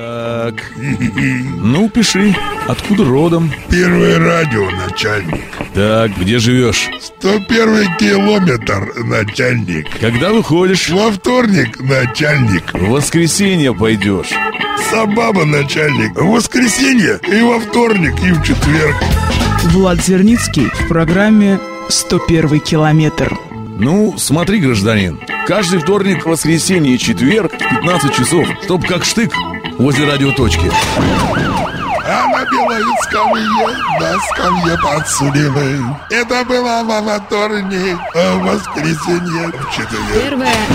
Так, ну пиши, откуда родом? Первое радио, начальник. Так, где живешь? 101 километр, начальник. Когда выходишь? Во вторник, начальник. В воскресенье пойдешь. Сабаба, начальник. В воскресенье и во вторник, и в четверг. Влад Зерницкий в программе «101 километр». Ну, смотри, гражданин, каждый вторник, воскресенье и четверг в 15 часов, чтоб как штык возле радиоточки. А на белой скамье, на скамье подсудимых. Это было во вторник, а в воскресенье в четверг. Первое